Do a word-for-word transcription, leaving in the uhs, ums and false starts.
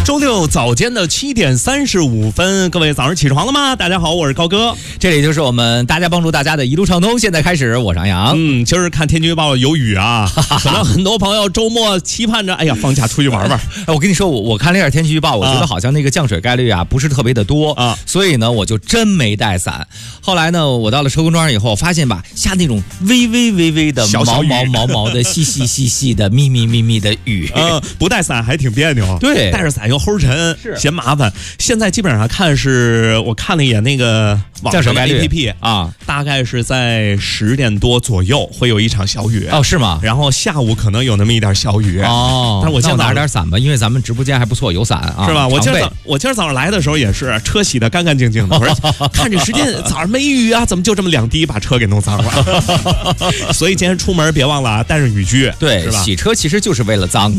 周六早间的七点三十五分，各位早上起床了吗？大家好，我是高哥， 这里就是我们大家帮助大家的一路畅通。现在开始，我是杨洋。 嗯，今儿看天气预报有雨啊，可能很多朋友周末期盼着，哎呀，放假出去玩玩。 哎，我跟你说，我我看了一下天气预报，我觉得好像那个降水概率啊不是特别的多啊， 所以呢，我就真没带伞。后来呢，我到了车公庄以后，发现吧，下那种微微微微的小小毛毛毛毛的细细细细的密密密密的雨， 嗯，不带伞还挺别扭， 对， 带着伞又齁沉， 是嫌麻烦。现在基本上看是我看了一眼那个网上的 A P P 啊， 大概是在十点多左右会有一场小雨哦，是吗？ 然后下午可能有那么一点小雨哦， 但是我现在拿点伞吧，因为咱们直播间还不错，有伞啊， 是吧？我今儿早早我今儿早上来的时候也是车洗得干干净净的，我说看这时间早上没雨啊，怎么就这么两滴把车给弄脏了？所以今天出门别忘了带着雨具， 对， 是吧？ 洗车其实就是为了脏。